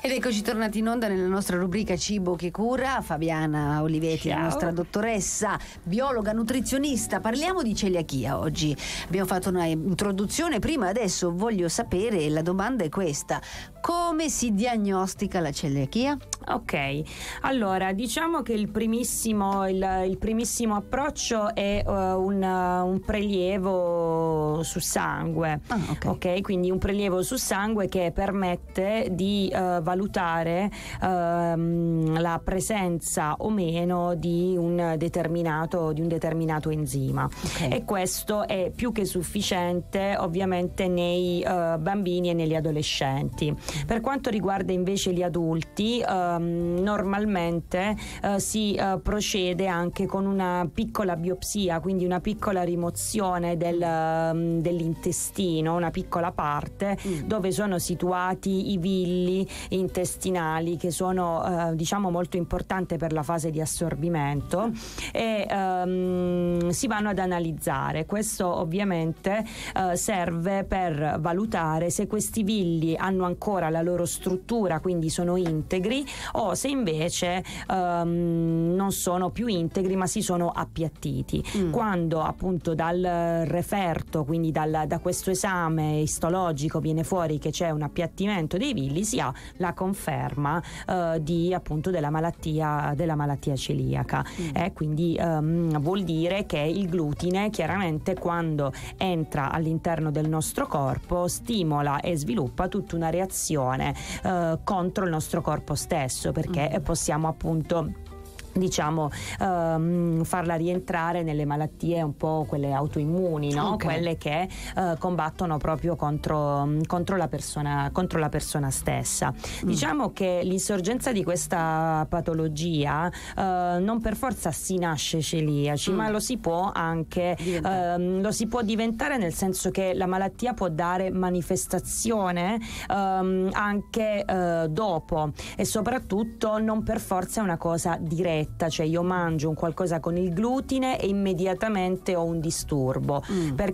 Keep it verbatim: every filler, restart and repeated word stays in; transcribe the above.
Ed eccoci tornati in onda nella nostra rubrica Cibo che cura. Fabiana Olivetti, Ciao. la nostra dottoressa, biologa, nutrizionista. Parliamo di celiachia oggi. Abbiamo fatto una introduzione prima, adesso voglio sapere, la domanda è questa: come si diagnostica la celiachia? Ok, allora diciamo che il primissimo, il, il primissimo approccio è uh, un, uh, un prelievo su sangue. Ah, okay. Ok, quindi un prelievo su sangue che permette di uh, valutare uh, la presenza o meno di un determinato, di un determinato enzima. Okay. E questo è più che sufficiente ovviamente nei uh, bambini e negli adolescenti. Per quanto riguarda invece gli adulti, uh, normalmente uh, si uh, procede anche con una piccola biopsia, quindi una piccola rimozione del, um, dell'intestino, una piccola parte mm. dove sono situati i villi intestinali, che sono uh, diciamo molto importanti per la fase di assorbimento, e um, si vanno ad analizzare. Questo ovviamente uh, serve per valutare se questi villi hanno ancora la loro struttura, quindi sono integri, o se invece um, non sono più integri ma si sono appiattiti. Mm. Quando appunto dal referto, quindi dal, da questo esame istologico, viene fuori che c'è un appiattimento dei villi, si ha la conferma uh, di appunto della malattia della malattia celiaca. Mm. Eh, quindi um, vuol dire che il glutine chiaramente, quando entra all'interno del nostro corpo, stimola e sviluppa tutta una reazione uh, contro il nostro corpo stesso, perché mm. possiamo appunto diciamo um, farla rientrare nelle malattie un po' quelle autoimmuni, no? Okay. Quelle che uh, combattono proprio contro, contro la persona contro la persona stessa. Mm. Diciamo che l'insorgenza di questa patologia uh, non per forza si nasce celiaci, mm. ma lo si può anche uh, lo si può diventare, nel senso che la malattia può dare manifestazione um, anche uh, dopo, e soprattutto non per forza è una cosa diretta. Cioè io mangio un qualcosa con il glutine e immediatamente ho un disturbo, mm. perché